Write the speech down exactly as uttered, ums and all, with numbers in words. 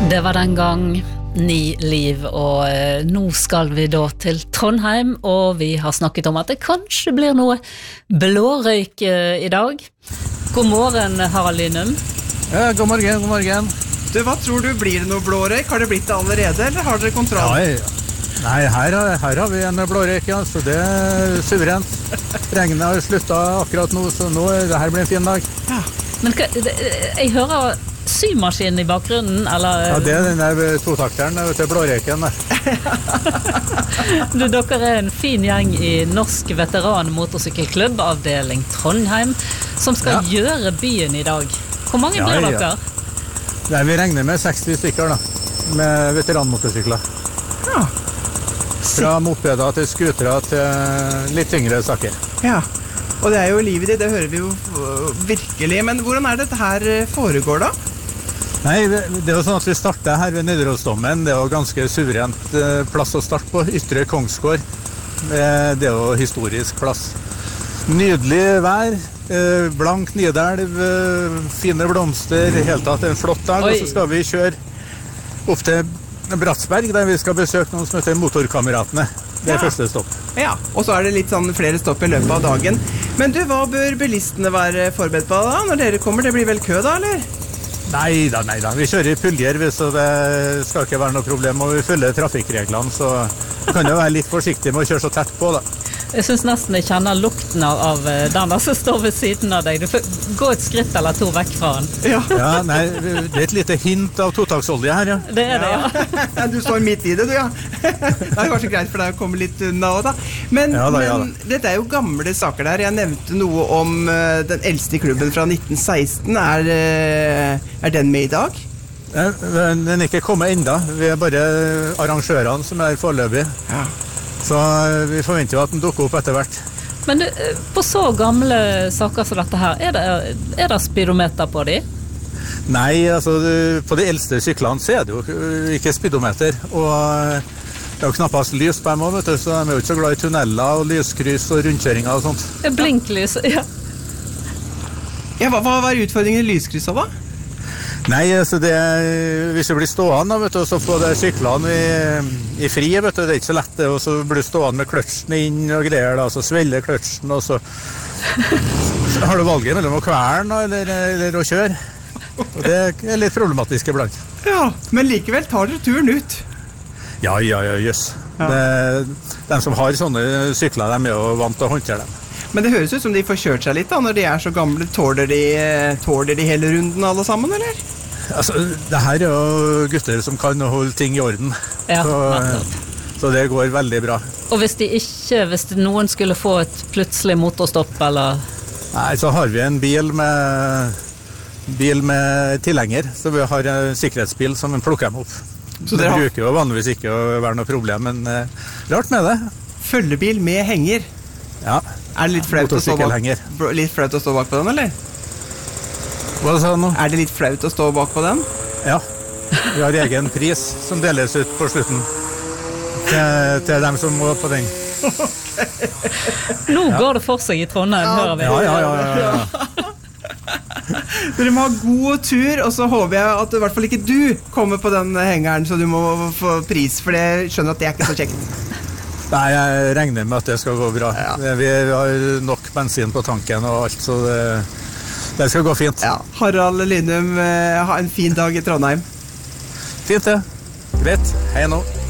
Det var den gang Ni liv, og eh, nå skal vi da til Trondheim, og vi har snakket om at det kanskje blir noe blårøyk eh, i dag. God morgen, Harald Lynum. Ja, god morgen, god morgen. Du, hva tror du, blir det noe blårøyk? Har det blitt det allerede, eller har dere kontroll? Ja, ja. Nei, her, her har vi en blårøyk, ja, så det er suverent. Regnet har sluttet akkurat nå, så nå, det her blir en fin dag. Ja. Men hva, det, jeg hører symaskinen i bakgrunnen, eller? Ja, det er den der totakteren, vet du, blårøyken der. Du, dere er en fin gjeng i Norsk Veteran Motorsykkelklubb, avdeling Trondheim, som skal ja. gjøre byen i dag. Hvor mange ja, blir ja. dere? Nei, vi regner med seksti stykker da, med veteranmotorsykler. Ja. Fra mopeder til skutere til litt tyngre saker. Ja, og det er jo livet ditt, det hører vi jo virkelig. Men hvordan er dette her foregår da? Nei, det, det er jo sånn at vi starter her ved Nidarosdomen. Det er jo ganske suverent plass å starte på. Ytre Kongsgård. Det er jo historisk plass. Nydelig vær, blank Nidelv, fine blomster, helt tatt en flott dag. Oi. Og så skal vi kjøre opp til Bratsberg, der vi skal besøke noen som heter Motorkameratene. Det er ja. første stopp. Ja, og så er det litt sånn flere stopp i løpet av dagen. Men du, hva bør bilistene være forberedt på da, når dere kommer? Det blir vel kø da, eller? Nei da, nei da. Vi kjører i puljer, så det skal ikke være noe problem. Og vi følger trafikkreglene, så kan jo være litt forsiktig med å kjøre så tett på da. Jeg synes nesten jeg kjenner lukten av den som står ved siden av deg. Du får gå et skritt eller to vekk fra den. Ja, ja nei, det er et lite hint av totaksolje her, ja. Det er det, ja. ja. Du står midt i det, du, ja. Det er kanskje greit for deg å komme litt unna også, da. Men, ja, da, ja, men dette er jo gamle saker der. Jeg nevnte noe om uh, den eldste klubben fra nitten seksten. Er, uh, er den med i dag? Den er ikke kommet enda. Vi er bare arrangørene som er foreløpig. Ja. Så vi forventer jo at den dukker opp etter hvert. Men du, på så gamle saker som dette her, er det, er det speedometer på de? Nei, altså på de eldste syklene så er det jo ikke speedometer. Og det er jo knappast lys på dem også, vet du, så de er jo ikke så glad i tunneler og lyskryss og rundkjøringer og sånt. Blinklys, ja. Ja, hva, hva er utfordringen i lyskrysset da? Nei, altså det, hvis du blir stående, vet du, så får det syklene i, i fri, vet du, det er ikke så lett det, og så blir du stående med kløtsen inn og greier, da, så svelger kløtsen, og så, så har du valget mellom å kverne eller, eller å kjøre, og det er litt problematisk iblant. Ja, men likevel tar dere turen ut. Ja, ja, ja, jøss. Ja. De som har sånne sykler, de er jo vant til å håndtere dem. Men det høres ut som de får kjørt seg litt da, når de er så gamle. Tåler de, tåler de hele runden alle sammen, eller? Altså, det her er jo gutter som kan holde ting i orden. Ja, så, så det går veldig bra. Og hvis de ikke, hvis noen skulle få et plutselig motorstopp, eller? Nei, så har vi en bil med, bil med tilhenger, så vi har en sikkerhetsbil som plukker dem opp. Så det har... bruker jo vanligvis ikke å være noe problem, men uh, rart med det. Følgebil med henger? Ja. Er det litt flaut å stå bak, litt flaut å stå bak på den, eller? Hva sa du nå? Er det litt flaut å stå bak på den? Ja. Vi har egen pris som deles ut på slutten til, til dem som må på den. Okay. Nå ja. går det for seg i Trondheim, ja. hører vi. Ja, ja, ja, ja, ja. Dere må ha god tur, og så håper jeg at i hvert fall ikke du kommer på den hengeren, så du må få pris, for jeg skjønner at det er ikke så kjekt. Nei, jeg regner med at det skal gå bra. Ja. Vi har nok bensin på tanken og alt, så det, det skal gå fint. Ja. Harald Lynum, ha en fin dag i Trondheim. Fint det. Greit. Hei nå.